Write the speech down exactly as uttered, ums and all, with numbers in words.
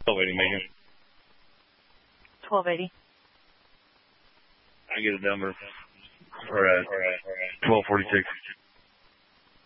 twelve eighty, Megan. twelve eighty. I get a number. All right. All right. All right. twelve forty-six.